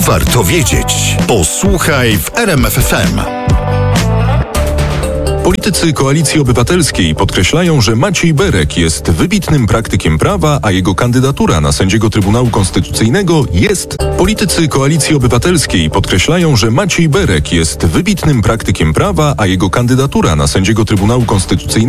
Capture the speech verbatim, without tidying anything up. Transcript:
warto wiedzieć. Posłuchaj w R M F F M. Politycy Koalicji Obywatelskiej podkreślają, że Maciej Berek jest wybitnym praktykiem prawa, a jego kandydatura na sędziego Trybunału Konstytucyjnego jest... Politycy Koalicji Obywatelskiej podkreślają, że Maciej Berek jest wybitnym praktykiem prawa, a jego kandydatura na sędziego Trybunału Konstytucyjnego